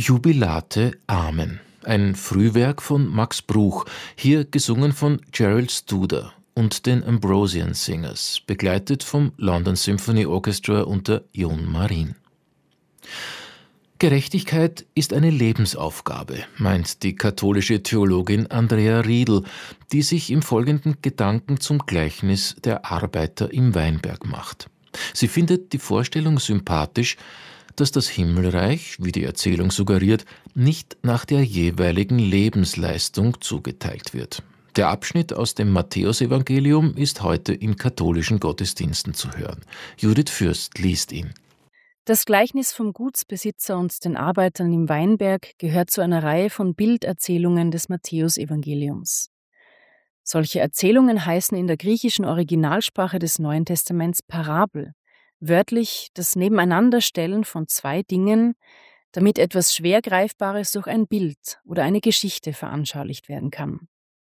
Jubilate Amen, ein Frühwerk von Max Bruch, hier gesungen von Gerald Studer und den Ambrosian Singers, begleitet vom London Symphony Orchestra unter Jon Marin. Gerechtigkeit ist eine Lebensaufgabe, meint die katholische Theologin Andrea Riedl, die sich im folgenden Gedanken zum Gleichnis der Arbeiter im Weinberg macht. Sie findet die Vorstellung sympathisch, dass das Himmelreich, wie die Erzählung suggeriert, nicht nach der jeweiligen Lebensleistung zugeteilt wird. Der Abschnitt aus dem Matthäusevangelium ist heute in katholischen Gottesdiensten zu hören. Judith Fürst liest ihn. Das Gleichnis vom Gutsbesitzer und den Arbeitern im Weinberg gehört zu einer Reihe von Bilderzählungen des Matthäusevangeliums. Solche Erzählungen heißen in der griechischen Originalsprache des Neuen Testaments Parabel, wörtlich das Nebeneinanderstellen von zwei Dingen, damit etwas schwer Greifbares durch ein Bild oder eine Geschichte veranschaulicht werden kann.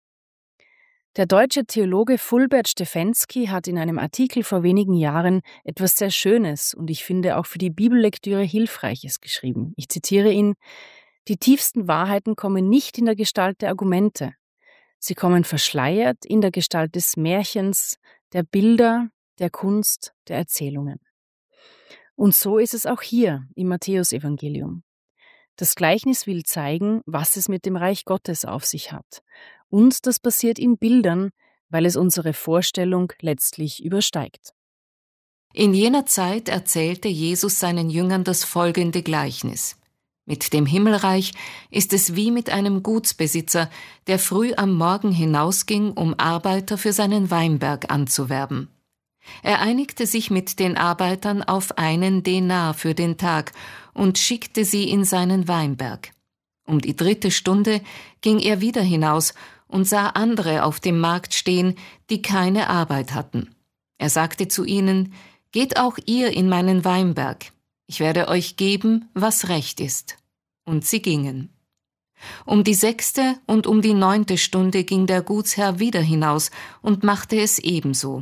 Der deutsche Theologe Fulbert Stefensky hat in einem Artikel vor wenigen Jahren etwas sehr Schönes und ich finde auch für die Bibellektüre Hilfreiches geschrieben. Ich zitiere ihn: Die tiefsten Wahrheiten kommen nicht in der Gestalt der Argumente. Sie kommen verschleiert in der Gestalt des Märchens, der Bilder, der Kunst, der Erzählungen. Und so ist es auch hier im Matthäusevangelium. Das Gleichnis will zeigen, was es mit dem Reich Gottes auf sich hat. Und das passiert in Bildern, weil es unsere Vorstellung letztlich übersteigt. In jener Zeit erzählte Jesus seinen Jüngern das folgende Gleichnis. Mit dem Himmelreich ist es wie mit einem Gutsbesitzer, der früh am Morgen hinausging, um Arbeiter für seinen Weinberg anzuwerben. Er einigte sich mit den Arbeitern auf 1 Denar für den Tag und schickte sie in seinen Weinberg. Um die 3. Stunde ging er wieder hinaus und sah andere auf dem Markt stehen, die keine Arbeit hatten. Er sagte zu ihnen: Geht auch ihr in meinen Weinberg. Ich werde euch geben, was recht ist. Und sie gingen. Um die 6. und um die 9. Stunde ging der Gutsherr wieder hinaus und machte es ebenso.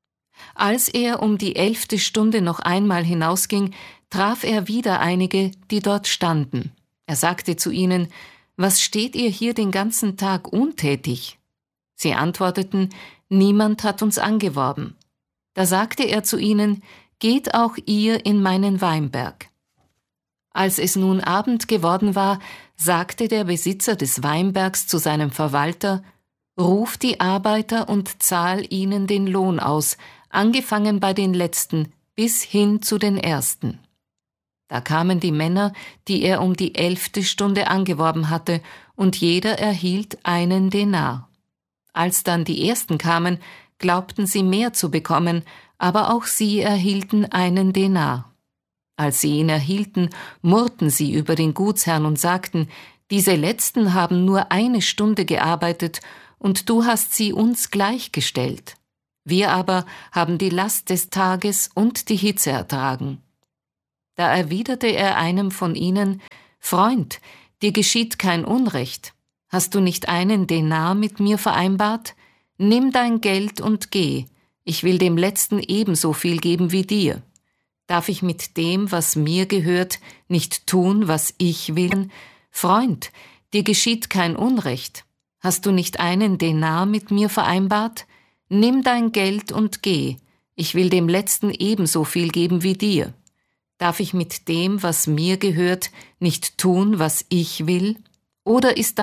Als er um die 11. Stunde noch einmal hinausging, traf er wieder einige, die dort standen. Er sagte zu ihnen: Was steht ihr hier den ganzen Tag untätig? Sie antworteten: Niemand hat uns angeworben. Da sagte er zu ihnen: Geht auch ihr in meinen Weinberg. Als es nun Abend geworden war, sagte der Besitzer des Weinbergs zu seinem Verwalter: Ruf die Arbeiter und zahl ihnen den Lohn aus, angefangen bei den Letzten bis hin zu den Ersten. Da kamen die Männer, die er um die 11. Stunde angeworben hatte, und jeder erhielt 1 Denar. Als dann die Ersten kamen, glaubten sie mehr zu bekommen, aber auch sie erhielten 1 Denar. Als sie ihn erhielten, murrten sie über den Gutsherrn und sagten: Diese Letzten haben nur 1 Stunde gearbeitet, und du hast sie uns gleichgestellt. Wir aber haben die Last des Tages und die Hitze ertragen. Da erwiderte er einem von ihnen: Freund, dir geschieht kein Unrecht. Hast du nicht 1 Denar mit mir vereinbart? Nimm dein Geld und geh. Ich will dem Letzten ebenso viel geben wie dir. Darf ich mit dem, was mir gehört, nicht tun, was ich will? Freund, dir geschieht kein Unrecht. Hast du nicht 1 Denar mit mir vereinbart? Nimm dein Geld und geh. Ich will dem Letzten ebenso viel geben wie dir. Darf ich mit dem, was mir gehört, nicht tun, was ich will? Oder ist